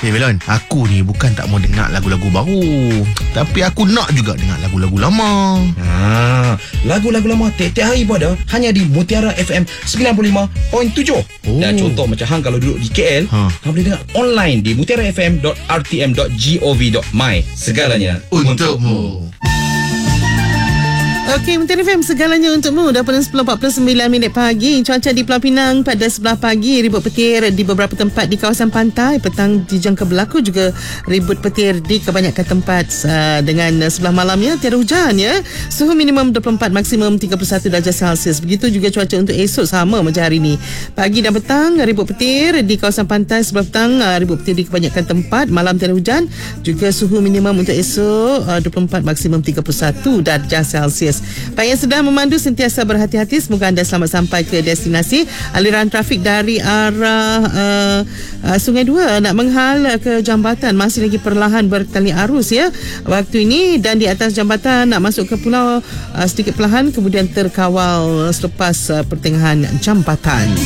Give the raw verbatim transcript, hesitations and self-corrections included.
Eh Belon, aku ni bukan tak mau dengar lagu-lagu baru, tapi aku nak juga dengar lagu-lagu lama. Ha, lagu-lagu lama tiap-tiap hari pun ada, hanya di Mutiara F M sembilan puluh lima perpuluhan tujuh. Oh. Dan contoh macam hang kalau duduk di K L, ha. hang boleh dengar online di mutiara f m dot r t m dot gov dot my. Segalanya untukmu. Okey, Mutiara F M, segalanya untukmu. Dah pada sepuluh empat puluh sembilan minit pagi. Cuaca di Pulau Pinang pada sebelah pagi, ribut petir di beberapa tempat di kawasan pantai. Petang dijangka berlaku juga ribut petir di kebanyakan tempat. uh, Dengan sebelah malamnya tiada hujan ya. Suhu minimum dua puluh empat, maksimum tiga puluh satu darjah Celsius. Begitu juga cuaca untuk esok, sama macam hari ni. Pagi dan petang ribut petir di kawasan pantai. Sebelah petang uh, ribut petir di kebanyakan tempat. Malam tiada hujan. Juga suhu minimum untuk esok uh, dua puluh empat, maksimum tiga puluh satu darjah Celsius. Bagi yang sedang memandu, sentiasa berhati-hati. Semoga anda selamat sampai ke destinasi. Aliran trafik dari arah uh, uh, Sungai Dua nak menghal ke jambatan masih lagi perlahan bertali arus ya waktu ini, dan di atas jambatan nak masuk ke pulau uh, sedikit perlahan, kemudian terkawal selepas uh, pertengahan jambatan.